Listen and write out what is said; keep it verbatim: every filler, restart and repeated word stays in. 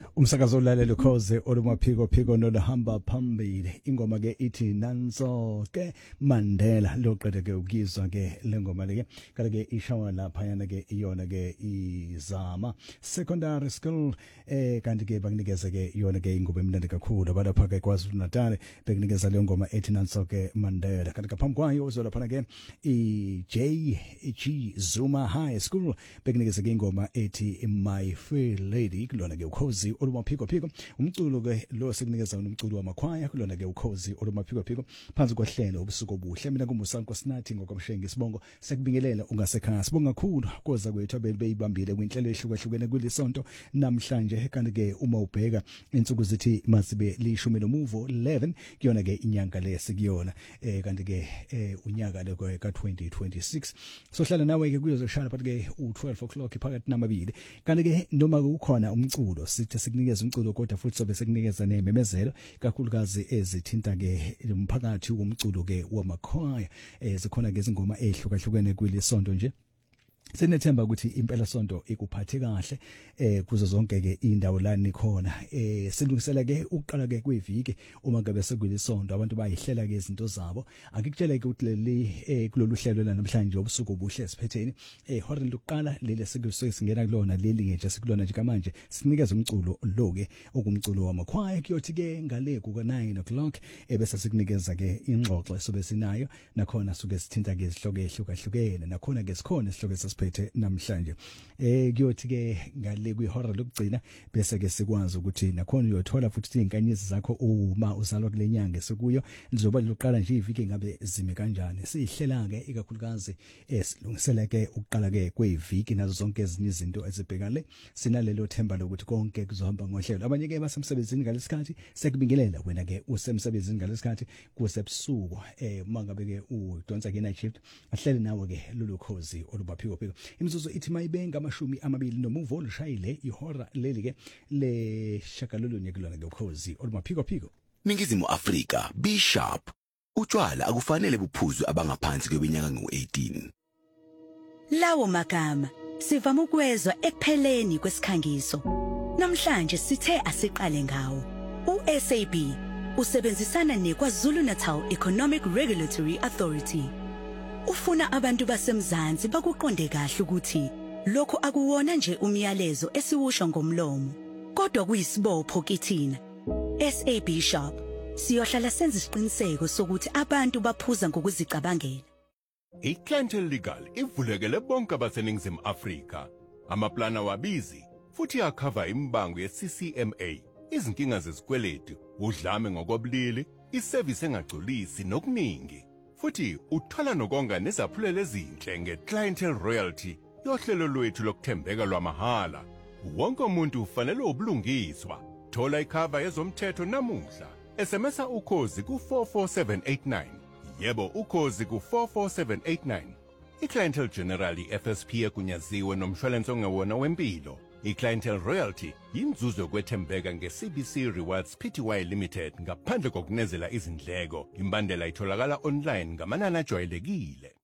Umsakazo ulalelo khoze olumaphiko phiko nolahamba phambili ingoma ke ithi nanso ke Mandela loqede ke ukizwa ke lengoma le ke ke ishawa lapha yana ke iyona ke izama secondary school eh kanti ke bakunikeza ke iyona ke ingoma emnandi kakhulu abalapha ke KwaZulu Natal bekunikeza le ngoma ethi nanso ke Mandela kanti kaphambi kwayo uzolapha ke i J G Zuma High School bekunikeza ke ingoma ethi My Fair Lady kulona ke ukhozi olumaphiko phiko umculo ke lo sekunikeza umculo wamakhwaya kulona ke ukhozi olumaphiko phiko phansi kwahlelo ubusuku obuhle mina kumusani kwasinathi ngokwamshengi isibongo sekubingelela ungasekhaya sibonga kakhulu koza kwethu abelibambile kwinhlelo ehlukahlukene kulisonto namhlanje kanti ke uma ubheka insuku zithi masibe lishumi nomuvo eleven kuyona ke inyanga lesikuyona eh kanti ke eh unyaka le ka twenty twenty-six sohlala nawe ke kuyozoshaya phakathi ke u twelve o'clock phakathi namabili kanti ke noma kukhona umculo sithi sikunikeza umculo kodwa futhi sobe sekunikeza nememezelo kakhulukazi ezithinta ke umphakathi womculo ke wamakhaya ezikhona ke izingoma ehlukahlukene kwilisonto nje Sinethemba ukuthi impela sonto ikuphathe kahle eh kuzo zonke ke indawo la nikhona eh silungisela ke uqala ke kweviki uma ngabe sekulisonto abantu bayihlela ke izinto zabo akukutshela ke ukuthi leli eh kulolu hlelo la namhlanje obusuku obuhle siphetheni eh hore lokuqala leli sekusuke singena kulona leli nje sikulona nje manje sinikeza umculo lo ke okumculo wamakhwaya kuyothi ke ngale ku nine o'clock ebese sikunikeza ke ingxoxo sobe sinayo nakhona suke sithinta ke izihloko ehlukahlukene nakhona ke sikhona isihloko phethe namhlanje eh kuyothi ke ngale kwihora lokugcina bese ke sikwazi ukuthi nakhona uyothola futhi izinkanyezi zakho uma uzalwa kulenyanga sekuyo lizoba liqala nje iviki ngabe zime kanjani sihlela ke ikakhulukazi esilungisela ke ukuqala ke kweviki nazo zonke ezinye izinto ezibhekale sinalelo themba lokuthi konke kuzohamba ngohlelo abanye ke basemsebenzini ngalesikhathi sekubingelela wena ke usemsebenzini ngalesikhathi kusebusuku eh mangabe ke udonsa ke night shift ahlele nawe ke lolu khozi olubaphiko imizuzu ithi mayibenga amashumi amabili nomuvo olishayile ihora leli ke le shakalolunye kulona ke ukhozi olumaphiko phiko Ningizimu Afrika Bishop utshwala akufanele buphuzwe abangaphansi kweminyaka ngo-eighteen Lawo magama sivama ukwezwa ekupheleni kwesikhangiso namhlanje sithe asiqale ngawo u-S A B usebenzisana neKwaZulu Natal Economic Regulatory Authority ufuna abantu basemzansi bakuqonde kahle ukuthi lokho akuwona nje umyalezo esiwusho ngomlomo kodwa kuyisibopho kithina S A B Shop siyohlala senza isiqiniseko sokuthi abantu baphuza ngokuzicabangela iClientele Legal ivulekele bonke abaseningizimu Afrika amaplana wabizi futhi akhava imbango ye-C C M A izinkinga zezikweletu udlame ngokobulili iservice engagculisi nokuningi futhi uthola nokonga nezaphulelo ezinhle ngeClientele Royalty yohlelo lwethu lokuthembeka lwamahala wonke umuntu ufanele ubulungiswa thola ikhava yezomthetho namuhla S M S ukhozi ku four four seven eight nine yebo ukhozi ku four four seven eight nine iClientele General F S P ekunyaziwe nomshwalense ongewona wempilo iClientele Royalty yinzuzo yokwethembeka nge-C B C Rewards Pty Limited ngaphandle kokunezela izindleko imbandela itholakala online ngamanani ajwayelekile